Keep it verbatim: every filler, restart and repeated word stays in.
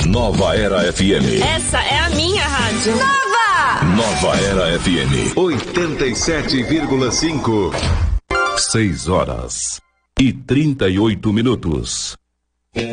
Nova Era F M. Essa é a minha rádio. Nova! Nova Era F M. oitenta e sete vírgula cinco. seis horas e trinta e oito minutos.